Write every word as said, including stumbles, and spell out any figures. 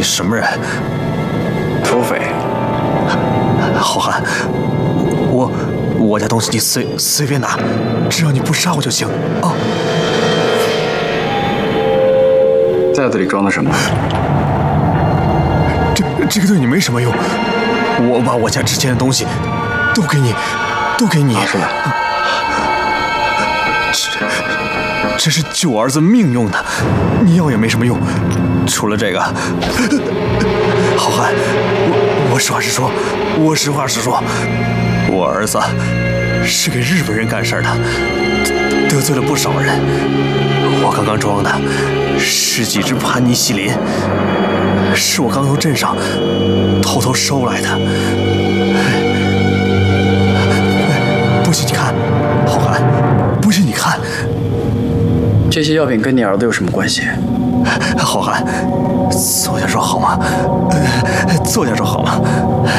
什么人？ 土匪。 好汉，我我家东西你随随便拿，只要你不杀我就行啊！ 袋子里装的什么？ 这这个对你没什么用，我把我家值钱的东西都给你，都给你。 拿出来。 这这是救我儿子命用的，你要也没什么用。除了这个，好汉，我我实话实说，我实话实说，我儿子是给日本人干事的，得罪了不少人。我刚刚装的是几只盘尼西林，是我刚从镇上偷偷收来的。不信你看，好汉，不信你看。 这些药品跟你儿子有什么关系？ 好汉，坐下说好吗？坐下说好吗？